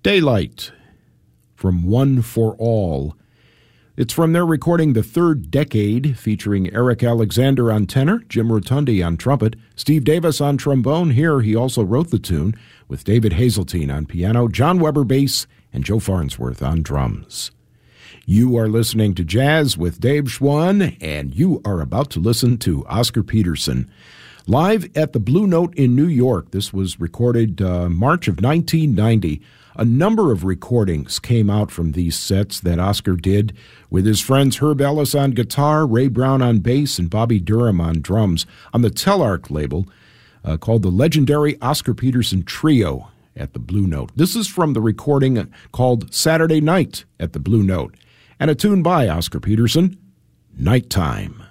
Daylight from One for All. It's from their recording The Third Decade, featuring Eric Alexander on tenor, Jim Rotundi on trumpet, Steve Davis on trombone. Here he also wrote the tune, with David Hazeltine on piano, John Weber bass, and Joe Farnsworth on drums. You are listening to Jazz with Dave Schwann, and you are about to listen to Oscar Peterson. Live at the Blue Note in New York. This was recorded March of 1990. A number of recordings came out from these sets that Oscar did with his friends Herb Ellis on guitar, Ray Brown on bass, and Bobby Durham on drums on the Telarc label called the legendary Oscar Peterson Trio at the Blue Note. This is from the recording called Saturday Night at the Blue Note, and a tune by Oscar Peterson, Nighttime.